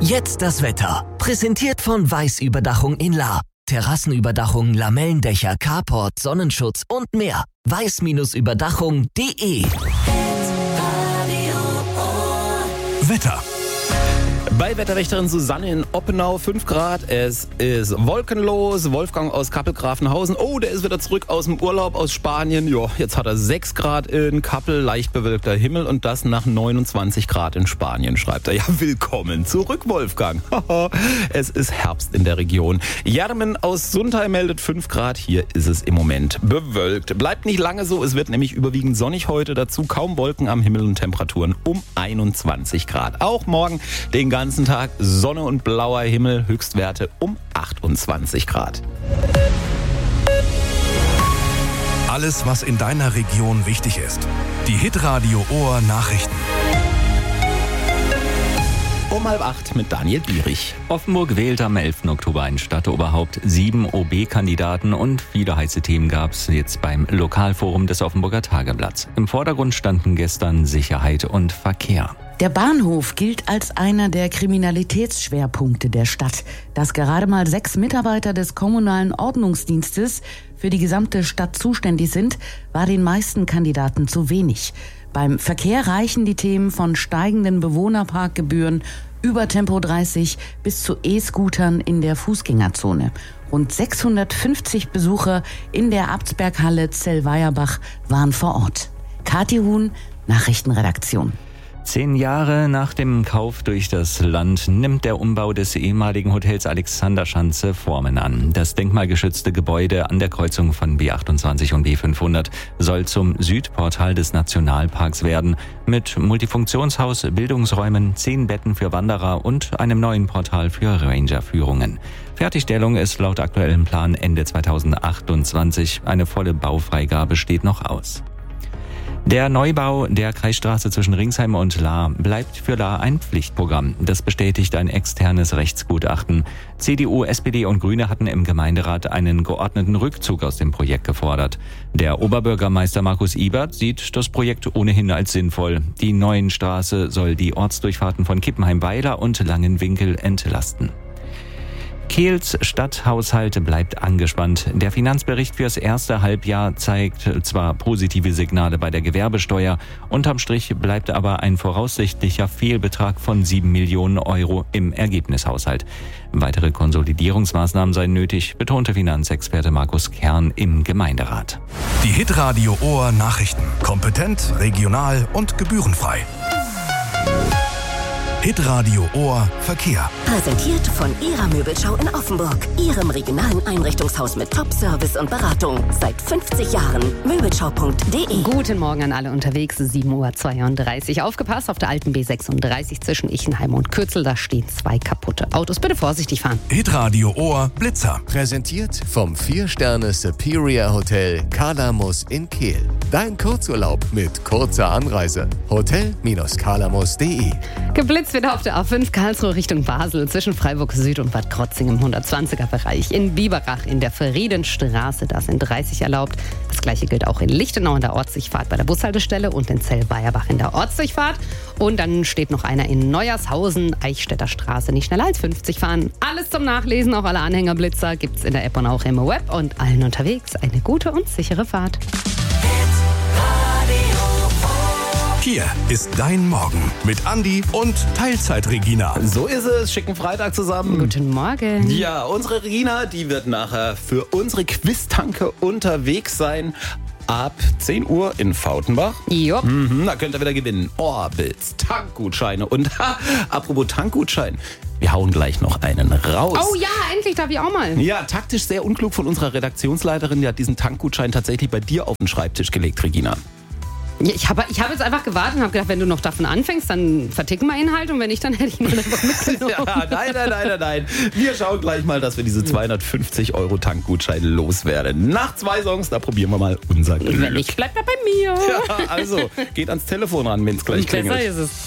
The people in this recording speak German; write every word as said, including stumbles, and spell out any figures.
Jetzt das Wetter. Präsentiert von Weiß-Überdachung in Lahr. Terrassenüberdachung, Lamellendächer, Carport, Sonnenschutz und mehr. weiß Überdachung punkt de. Wetter. Bei Wetterwächterin Susanne in Oppenau, fünf Grad, es ist wolkenlos. Wolfgang aus Kappel-Grafenhausen, oh, der ist wieder zurück aus dem Urlaub aus Spanien. Jo, jetzt hat er sechs Grad in Kappel, leicht bewölkter Himmel und das nach neunundzwanzig Grad in Spanien, schreibt er. Ja, willkommen zurück, Wolfgang. Es ist Herbst in der Region. Jermen aus Sundheim meldet fünf Grad, hier ist es im Moment bewölkt. Bleibt nicht lange so, es wird nämlich überwiegend sonnig heute, dazu kaum Wolken am Himmel und Temperaturen um einundzwanzig Grad. Auch morgen den ganzen ganzen Tag Sonne und blauer Himmel, Höchstwerte um achtundzwanzig Grad. Alles, was in deiner Region wichtig ist. Die Hitradio Ohr Nachrichten. Um halb acht mit Daniel Bierich. Offenburg wählt am elften Oktober ein Stadtoberhaupt. Sieben O B-Kandidaten und viele heiße Themen gab es jetzt beim Lokalforum des Offenburger Tageblatts. Im Vordergrund standen gestern Sicherheit und Verkehr. Der Bahnhof gilt als einer der Kriminalitätsschwerpunkte der Stadt. Dass gerade mal sechs Mitarbeiter des kommunalen Ordnungsdienstes für die gesamte Stadt zuständig sind, war den meisten Kandidaten zu wenig. Beim Verkehr reichen die Themen von steigenden Bewohnerparkgebühren über Tempo dreißig bis zu E-Scootern in der Fußgängerzone. Rund sechshundertfünfzig Besucher in der Abtsberghalle Zellweierbach waren vor Ort. Kathi Huhn, Nachrichtenredaktion. Zehn Jahre nach dem Kauf durch das Land nimmt der Umbau des ehemaligen Hotels Alexanderschanze Formen an. Das denkmalgeschützte Gebäude an der Kreuzung von B achtundzwanzig und B fünfhundert soll zum Südportal des Nationalparks werden. Mit Multifunktionshaus, Bildungsräumen, zehn Betten für Wanderer und einem neuen Portal für Rangerführungen. Fertigstellung ist laut aktuellem Plan Ende zweitausendachtundzwanzig. Eine volle Baufreigabe steht noch aus. Der Neubau der Kreisstraße zwischen Ringsheim und Lahr bleibt für Lahr ein Pflichtprogramm. Das bestätigt ein externes Rechtsgutachten. C D U, S P D und Grüne hatten im Gemeinderat einen geordneten Rückzug aus dem Projekt gefordert. Der Oberbürgermeister Markus Ibert sieht das Projekt ohnehin als sinnvoll. Die neue Straße soll die Ortsdurchfahrten von Kippenheim-Weiler und Langenwinkel entlasten. Kehls Stadthaushalt bleibt angespannt. Der Finanzbericht fürs erste Halbjahr zeigt zwar positive Signale bei der Gewerbesteuer, unterm Strich bleibt aber ein voraussichtlicher Fehlbetrag von sieben Millionen Euro im Ergebnishaushalt. Weitere Konsolidierungsmaßnahmen seien nötig, betonte Finanzexperte Markus Kern im Gemeinderat. Die Hitradio Ohr Nachrichten. Kompetent, regional und gebührenfrei. Hitradio Ohr Verkehr. Präsentiert von Ihrer Möbelschau in Offenburg. Ihrem regionalen Einrichtungshaus mit Top-Service und Beratung. Seit fünfzig Jahren. Möbelschau punkt de. Guten Morgen an alle unterwegs. sieben Uhr zweiunddreißig. Aufgepasst, auf der alten B sechsunddreißig zwischen Ichenheim und Kürzel. Da stehen zwei kaputte Autos. Bitte vorsichtig fahren. Hitradio Ohr Blitzer. Präsentiert vom vier Sterne Superior Hotel Kalamus in Kehl. Dein Kurzurlaub mit kurzer Anreise. hotel Kalamus punkt de. Geblitzt wieder auf der A fünf Karlsruhe Richtung Basel zwischen Freiburg Süd und Bad Krotzing im hundertzwanziger Bereich. In Biberach in der Friedenstraße, da sind dreißig erlaubt. Das gleiche gilt auch in Lichtenau in der Ortsdurchfahrt bei der Bushaltestelle und in Zellweierbach in der Ortsdurchfahrt. Und dann steht noch einer in Neuershausen, Eichstätter Straße, nicht schneller als fünfzig fahren. Alles zum Nachlesen, auch alle Anhängerblitzer gibt's in der App und auch im Web. Und allen unterwegs eine gute und sichere Fahrt. Hier ist dein Morgen mit Andi und Teilzeit-Regina. So ist es, schicken Freitag zusammen. Guten Morgen. Ja, unsere Regina, die wird nachher für unsere Quiztanke unterwegs sein. Ab zehn Uhr in Fautenbach. Jo. Mhm, da könnt ihr wieder gewinnen. Orbits, Tankgutscheine. Und ha, apropos Tankgutschein, wir hauen gleich noch einen raus. Oh ja, endlich darf ich auch mal. Ja, taktisch sehr unklug von unserer Redaktionsleiterin. Die hat diesen Tankgutschein tatsächlich bei dir auf den Schreibtisch gelegt, Regina. Ja, ich habe ich hab jetzt einfach gewartet und habe gedacht, wenn du noch davon anfängst, dann verticken wir Inhalt und wenn nicht, dann hätte ich ihn einfach mitgenommen. Ja, nein, nein, nein, nein, nein. Wir schauen gleich mal, dass wir diese zweihundertfünfzig Euro Tankgutscheine loswerden. Nach zwei Songs, da probieren wir mal unser Glück. Wenn nicht, bleibt er bei mir. Ja, also, geht ans Telefon ran, wenn es gleich klingelt. Besser ist es.